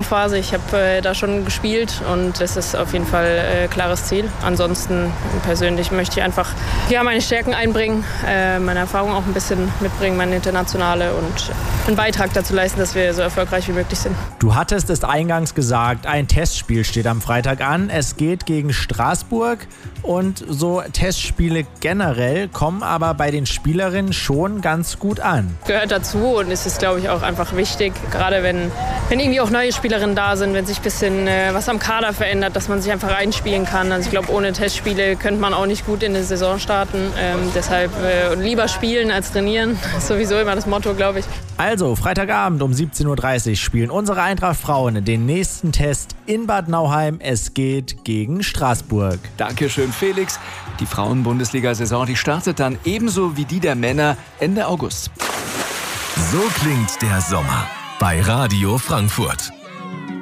Aufbauphase. Ich habe da schon gespielt und das ist auf jeden Fall klares Ziel. Ansonsten persönlich möchte ich einfach meine Stärken einbringen, meine Erfahrung auch ein bisschen mitbringen, meine internationale und einen Beitrag dazu leisten, dass wir so erfolgreich wie möglich sind. Du hattest es eingangs gesagt, ein Testspiel steht am Freitag an. Es geht gegen Straßburg und so Testspiele generell kommen aber bei den Spielerinnen schon ganz gut an. Gehört dazu und es ist, glaube ich, auch einfach wichtig, gerade wenn irgendwie auch neue Spielerinnen da sind, wenn sich ein bisschen was am Kader verändert, dass man sich einfach reinspielen kann. Also ich glaube, ohne Testspiele könnte man auch nicht gut in die Saison starten. Deshalb lieber spielen als trainieren. Das ist sowieso immer das Motto, glaube ich. Also, Freitagabend um 17.30 Uhr spielen unsere Eintracht Frauen den nächsten Test in Bad Nauheim. Es geht gegen Straßburg. Dankeschön, Felix. Die Frauen-Bundesliga-Saison, die startet dann ebenso wie die der Männer Ende August. So klingt der Sommer bei Radio Frankfurt.